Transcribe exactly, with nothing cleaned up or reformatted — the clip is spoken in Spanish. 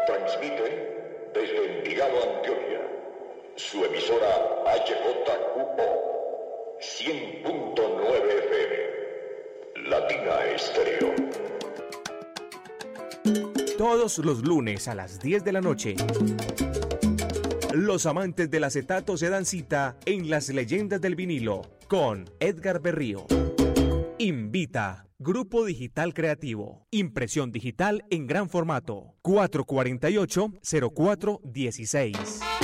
Transmite desde Envigado, Antioquia, su emisora H J Q O cien punto nueve F M, Latina Estéreo. Todos los lunes a las diez de la noche, los amantes del acetato se dan cita en Las Leyendas del Vinilo con Edgar Berrío. Invita Grupo Digital Creativo. Impresión digital en gran formato. cuatro cuatro ocho, cero cuatro uno seis.